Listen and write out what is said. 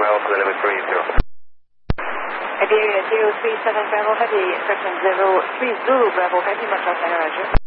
well for the limit 30. Iberia 037 Bravo Heavy, instruction 03 Zulu Bravo Heavy, much less than Roger.